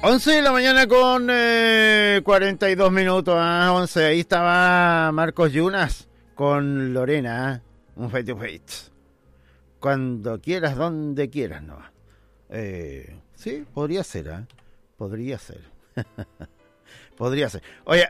11 de la mañana con 42 minutos, 11. Ahí estaba Marcos Yunas con Lorena, un Face to Face. Cuando quieras, donde quieras, no. Sí, podría ser, podría ser. Podría ser. Oye,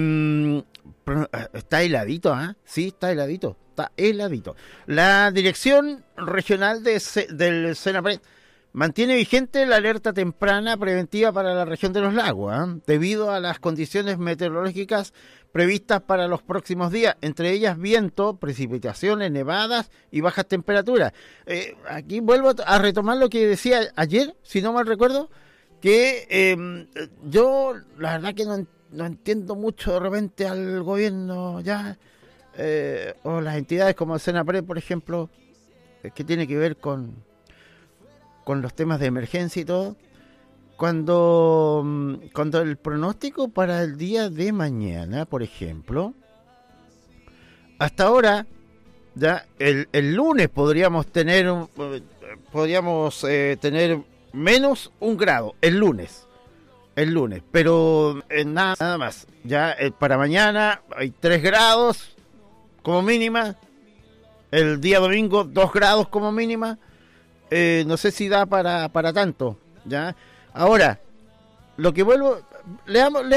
está heladito, Sí, está heladito. Está heladito. La Dirección Regional del Senapred mantiene vigente la alerta temprana preventiva para la región de los lagos, debido a las condiciones meteorológicas previstas para los próximos días, entre ellas viento, precipitaciones, nevadas y bajas temperaturas. Aquí vuelvo a retomar lo que decía ayer, si no mal recuerdo, que yo la verdad que no entiendo mucho de repente al gobierno ya, o las entidades como el Senapred, por ejemplo, que tiene que ver con los temas de emergencia y todo, cuando el pronóstico para el día de mañana, por ejemplo, hasta ahora, ya el lunes podríamos tener menos 1 grado, el lunes, pero nada más, ya para mañana hay 3 grados como mínima, el día domingo 2 grados como mínima. No sé si da para tanto, ¿ya? Ahora, lo que vuelvo, le